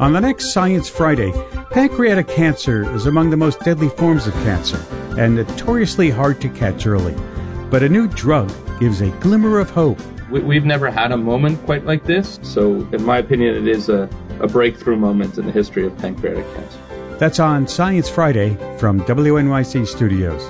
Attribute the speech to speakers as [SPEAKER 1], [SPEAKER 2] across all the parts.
[SPEAKER 1] On the next Science Friday, pancreatic cancer is among the most deadly forms of cancer and notoriously hard to catch early. But a new drug gives a glimmer of hope.
[SPEAKER 2] We've never had a moment quite like this, so in my opinion it is a breakthrough moment in the history of pancreatic cancer.
[SPEAKER 1] That's on Science Friday from WNYC Studios.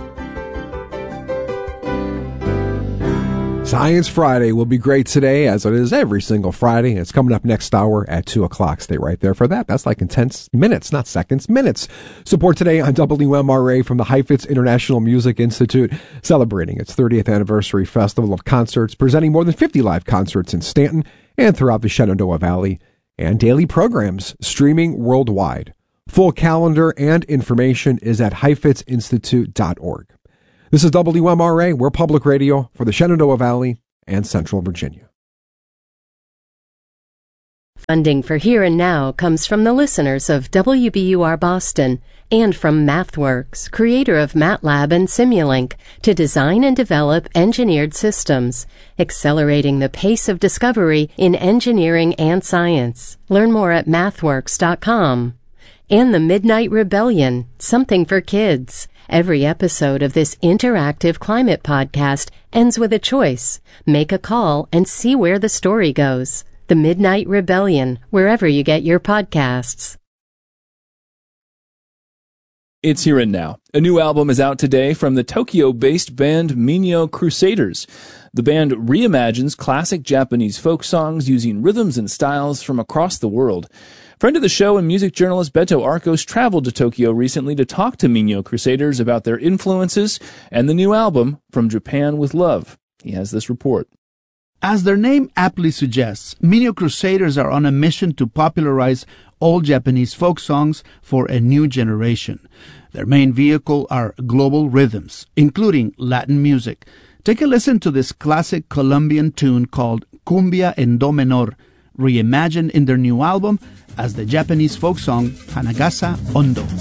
[SPEAKER 3] Science Friday will be great today, as it is every single Friday. It's coming up next hour at 2 o'clock. Stay right there for that. That's like in 10 minutes, not seconds, minutes. Support today on WMRA from the Heifetz International Music Institute, celebrating its 30th anniversary festival of concerts, presenting more than 50 live concerts in Stanton and throughout the Shenandoah Valley, and daily programs streaming worldwide. Full calendar and information is at heifetzinstitute.org. This is WMRA, we're public radio for the Shenandoah Valley and Central Virginia.
[SPEAKER 4] Funding for Here and Now comes from the listeners of WBUR Boston and from MathWorks, creator of MATLAB and Simulink, to design and develop engineered systems, accelerating the pace of discovery in engineering and science. Learn more at mathworks.com. And the Midnight Rebellion, something for kids. Every episode of this interactive climate podcast ends with a choice. Make a call and see where the story goes. The Midnight Rebellion, wherever you get your podcasts.
[SPEAKER 5] It's Here and Now. A new album is out today from the Tokyo-based band Minyo Crusaders. The band reimagines classic Japanese folk songs using rhythms and styles from across the world. Friend of the show and music journalist Beto Arcos traveled to Tokyo recently to talk to Minyo Crusaders about their influences and the new album, From Japan with Love. He has this report.
[SPEAKER 6] As their name aptly suggests, Minyo Crusaders are on a mission to popularize old Japanese folk songs for a new generation. Their main vehicle are global rhythms, including Latin music. Take a listen to this classic Colombian tune called Cumbia en Do Menor, reimagined in their new album as the Japanese folk song Hanagasa Ondo.